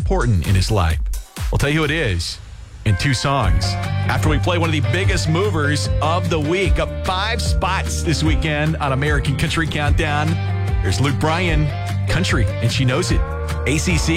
important in his life? We'll tell you who it is in 2 songs after we play one of the biggest movers of the week, up 5 spots this weekend on American Country Countdown. There's Luke Bryan, Country, and She Knows It. ACC.